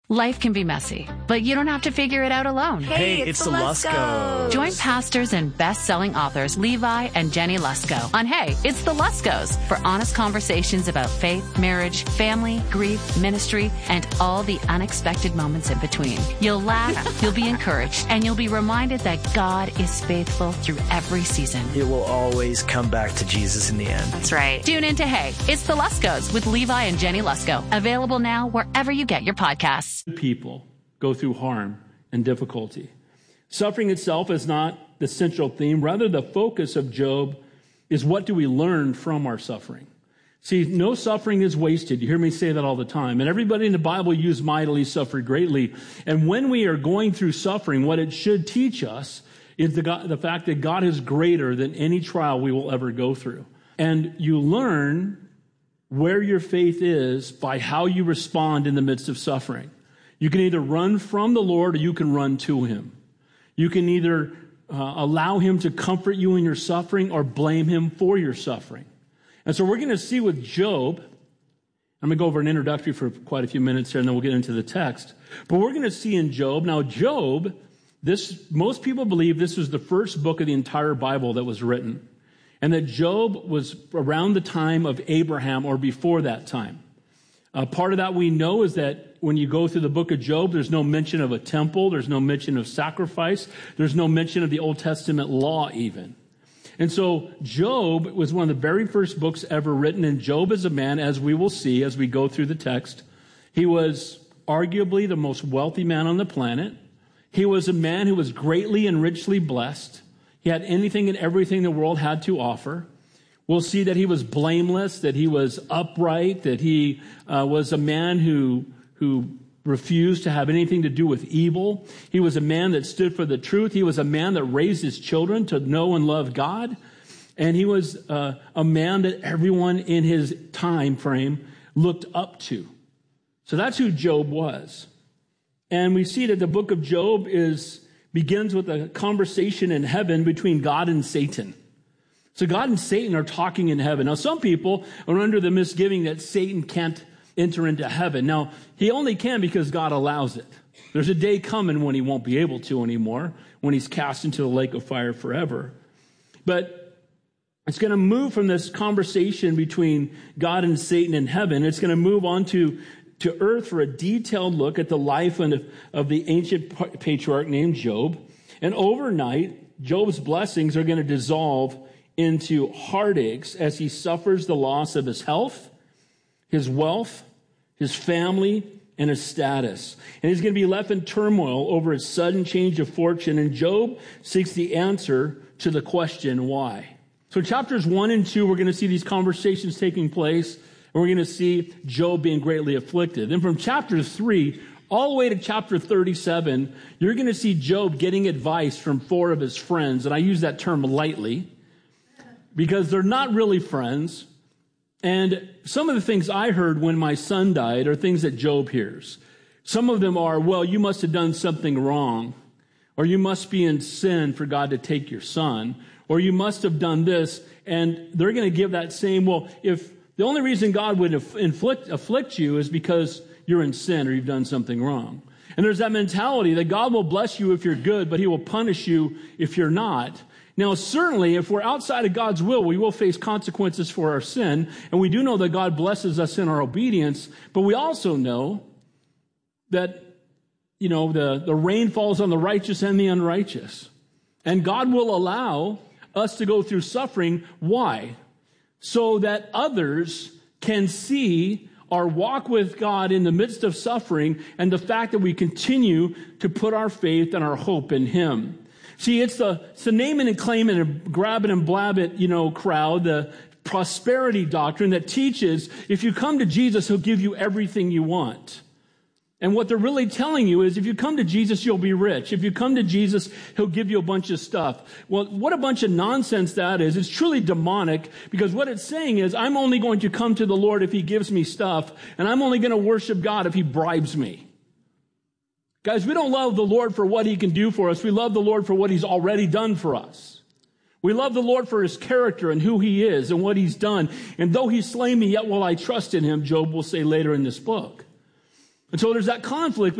Life can be messy, but you don't have to figure it out alone. Hey, it's the Luskos. Join pastors and best-selling authors Levi and Jenny Lusko on Hey, it's the Luskos for honest conversations about faith, marriage, family, grief, ministry, and all the unexpected moments in between. You'll laugh, you'll be encouraged, and you'll be reminded that God is faithful through every season. It will always come back to Jesus in the end. That's right. Tune in to Hey, it's the Luskos with Levi and Jenny Lusko. Available now wherever you get your podcasts. People go through harm and difficulty. Suffering itself is not the central theme. Rather, the focus of Job is what do we learn from our suffering. See, no suffering is wasted. You hear me say that all the time. And everybody in the Bible used mightily, suffered greatly. And when we are going through suffering, what it should teach us is the fact that God is greater than any trial we will ever go through. And you learn where your faith is by how you respond in the midst of suffering. You can either run from the Lord or you can run to him. You can either allow him to comfort you in your suffering or blame him for your suffering. And so we're going to see with Job, I'm going to go over an introductory for quite a few minutes here and then we'll get into the text. But we're going to see in Job, now Job, most people believe this was the first book of the entire Bible that was written. And that Job was around the time of Abraham or before that time. Part of that we know is that when you go through the book of Job, there's no mention of a temple. There's no mention of sacrifice. There's no mention of the Old Testament law even. And so Job was one of the very first books ever written. And Job is a man, as we will see as we go through the text, he was arguably the most wealthy man on the planet. He was a man who was greatly and richly blessed. He had anything and everything the world had to offer. We'll see that he was blameless, that he was upright, that he was a man who refused to have anything to do with evil. He was a man that stood for the truth. He was a man that raised his children to know and love God. And he was a man that everyone in his time frame looked up to. So that's who Job was. And we see that the book of Job begins with a conversation in heaven between God and Satan. So God and Satan are talking in heaven. Now, some people are under the misgiving that Satan can't enter into heaven. Now, he only can because God allows it. There's a day coming when he won't be able to anymore, when he's cast into the lake of fire forever. But it's going to move from this conversation between God and Satan in heaven. It's going to move on to earth for a detailed look at the life of the ancient patriarch named Job. And overnight, Job's blessings are going to dissolve into heartaches as he suffers the loss of his health, his wealth, his family, and his status. And he's going to be left in turmoil over his sudden change of fortune. And Job seeks the answer to the question, why? So chapters 1 and 2, we're going to see these conversations taking place. And we're going to see Job being greatly afflicted. Then from chapter 3 all the way to chapter 37, you're going to see Job getting advice from 4 of his friends. And I use that term lightly because they're not really friends. And some of the things I heard when my son died are things that Job hears. Some of them are, well, you must have done something wrong. Or you must be in sin for God to take your son. Or you must have done this. And they're going to give that same, well, if the only reason God would afflict you is because you're in sin or you've done something wrong. And there's that mentality that God will bless you if you're good, but he will punish you if you're not. Now, certainly, if we're outside of God's will, we will face consequences for our sin. And we do know that God blesses us in our obedience. But we also know that, the rain falls on the righteous and the unrighteous. And God will allow us to go through suffering. Why? So that others can see our walk with God in the midst of suffering and the fact that we continue to put our faith and our hope in him. See, it's the name it and claim it and grab it and blab it, crowd, the prosperity doctrine that teaches if you come to Jesus, he'll give you everything you want. And what they're really telling you is if you come to Jesus, you'll be rich. If you come to Jesus, he'll give you a bunch of stuff. Well, what a bunch of nonsense that is. It's truly demonic because what it's saying is I'm only going to come to the Lord if he gives me stuff, and I'm only going to worship God if he bribes me. Guys, we don't love the Lord for what he can do for us. We love the Lord for what he's already done for us. We love the Lord for his character and who he is and what he's done. And though he slay me, yet will I trust in him, Job will say later in this book. And so there's that conflict